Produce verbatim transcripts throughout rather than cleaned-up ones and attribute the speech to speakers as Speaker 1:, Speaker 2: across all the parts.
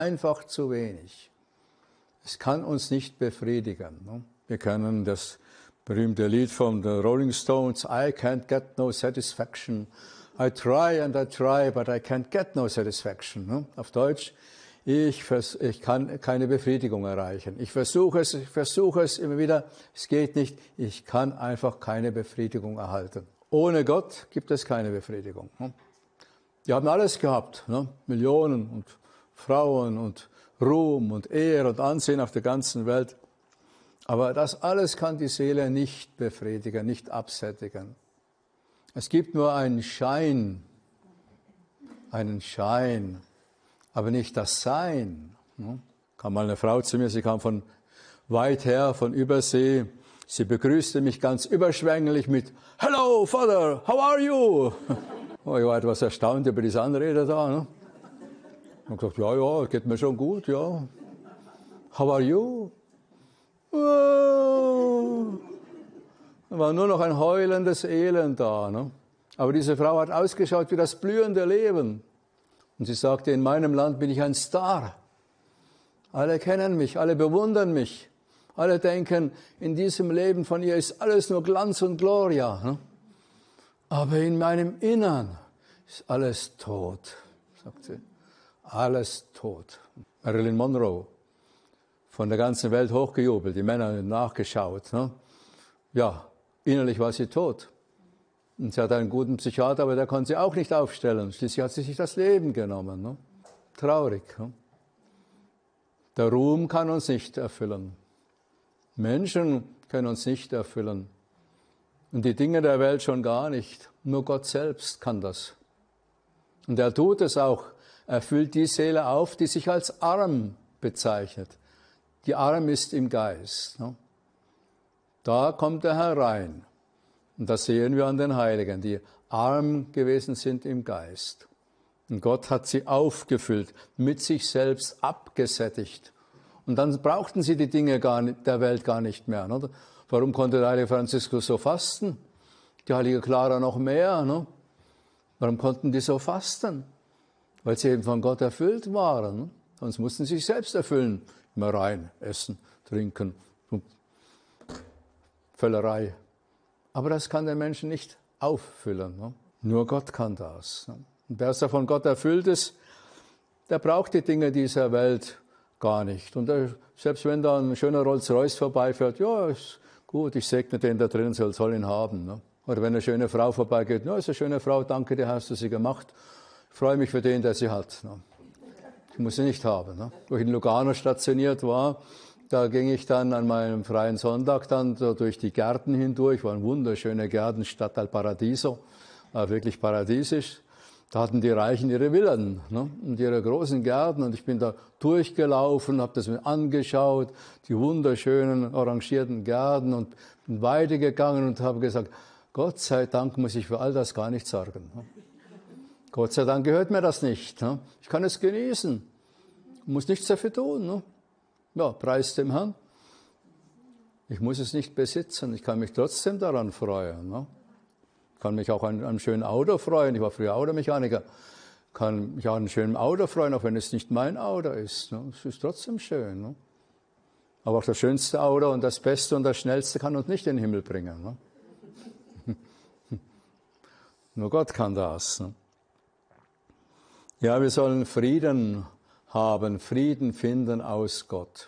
Speaker 1: einfach zu wenig. Es kann uns nicht befriedigen. Wir kennen das berühmte Lied von den Rolling Stones, I can't get no satisfaction. I try and I try, but I can't get no satisfaction. Auf Deutsch, ich, ich kann keine Befriedigung erreichen. Ich versuche es, ich versuche es immer wieder, es geht nicht. Ich kann einfach keine Befriedigung erhalten. Ohne Gott gibt es keine Befriedigung. Die haben alles gehabt, ne? Millionen und Frauen und Ruhm und Ehre und Ansehen auf der ganzen Welt. Aber das alles kann die Seele nicht befriedigen, nicht absättigen. Es gibt nur einen Schein, einen Schein, aber nicht das Sein. Ne? Kam mal eine Frau zu mir, sie kam von weit her, von Übersee. Sie begrüßte mich ganz überschwänglich mit Hello, Father, how are you? Oh, ich war etwas erstaunt über diese Anrede da. Ne? Und gesagt, ja, ja, geht mir schon gut, ja. How are you? Oh. Da war nur noch ein heulendes Elend da. Ne? Aber diese Frau hat ausgeschaut wie das blühende Leben. Und sie sagte, in meinem Land bin ich ein Star. Alle kennen mich, alle bewundern mich. Alle denken, in diesem Leben von ihr ist alles nur Glanz und Gloria. Ne? Aber in meinem Innern ist alles tot, sagt sie. Alles tot. Marilyn Monroe, von der ganzen Welt hochgejubelt, die Männer haben nachgeschaut. Ne? Ja, innerlich war sie tot. Und sie hat einen guten Psychiater, aber der konnte sie auch nicht aufstellen. Schließlich hat sie sich das Leben genommen. Ne? Traurig. Ne? Der Ruhm kann uns nicht erfüllen. Menschen können uns nicht erfüllen. Und die Dinge der Welt schon gar nicht. Nur Gott selbst kann das. Und er tut es auch. Er füllt die Seele auf, die sich als arm bezeichnet. Die arm ist im Geist. Ne? Da kommt er herein. Und das sehen wir an den Heiligen, die arm gewesen sind im Geist. Und Gott hat sie aufgefüllt, mit sich selbst abgesättigt. Und dann brauchten sie die Dinge gar nicht, der Welt gar nicht mehr. Oder? Warum konnte der heilige Franziskus so fasten? Die heilige Clara noch mehr. Ne? Warum konnten die so fasten? Weil sie eben von Gott erfüllt waren. Ne? Sonst mussten sie sich selbst erfüllen. Immer rein, essen, trinken, Völlerei. Aber das kann den Menschen nicht auffüllen. Ne? Nur Gott kann das. Ne? Und wer so von Gott erfüllt ist, der braucht die Dinge dieser Welt gar nicht. Und der, selbst wenn da ein schöner Rolls-Royce vorbeifährt, ja, ist gut, ich segne den da drin, soll, soll ihn haben. Ne? Oder wenn eine schöne Frau vorbeigeht, ja, ist eine schöne Frau, danke dir, hast du sie gemacht. Ich freue mich für den, der sie hat. Ne? Ich muss sie nicht haben. Ne? Wo ich in Lugano stationiert war, da ging ich dann an meinem freien Sonntag dann so durch die Gärten hindurch, waren wunderschöne Gärten, Stadtteil Paradiso, war wirklich paradiesisch. Da hatten die Reichen ihre Villen, ne? Und ihre großen Gärten, und ich bin da durchgelaufen, habe das mir angeschaut, die wunderschönen arrangierten Gärten, und bin weitergegangen und habe gesagt, Gott sei Dank muss ich für all das gar nicht sorgen. Ne? Gott sei Dank gehört mir das nicht. Ne? Ich kann es genießen, muss nichts dafür tun. Ne? Ja, preis dem Herrn. Ich muss es nicht besitzen, ich kann mich trotzdem daran freuen. Ne? Ich kann mich auch an einem schönen Auto freuen. Ich war früher Automechaniker. Ich kann mich auch an einem schönen Auto freuen, auch wenn es nicht mein Auto ist. Ne? Es ist trotzdem schön. Ne? Aber auch das schönste Auto und das Beste und das Schnellste kann uns nicht in den Himmel bringen. Ne? Nur Gott kann das. Ne? Ja, wir sollen Frieden haben, Frieden finden aus Gott.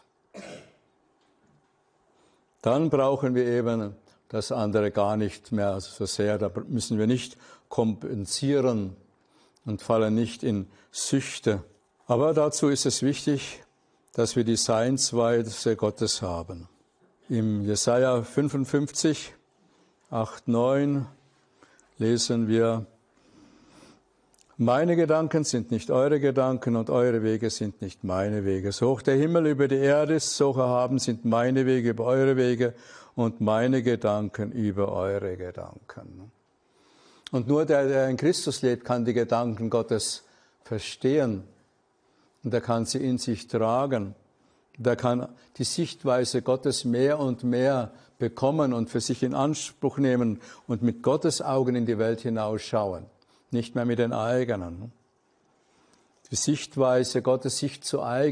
Speaker 1: Dann brauchen wir eben das andere gar nicht mehr so sehr. Da müssen wir nicht kompensieren und fallen nicht in Süchte. Aber dazu ist es wichtig, dass wir die Seinsweise Gottes haben. Im Jesaja fünfundfünfzig, acht, neun lesen wir, meine Gedanken sind nicht eure Gedanken und eure Wege sind nicht meine Wege. So hoch der Himmel über die Erde ist, so erhaben sind meine Wege über eure Wege und meine Gedanken über eure Gedanken. Und nur der, der in Christus lebt, kann die Gedanken Gottes verstehen. Und er kann sie in sich tragen. Der kann die Sichtweise Gottes mehr und mehr bekommen und für sich in Anspruch nehmen und mit Gottes Augen in die Welt hinausschauen. Nicht mehr mit den eigenen. die Sichtweise, Gottes Sicht zu eigen.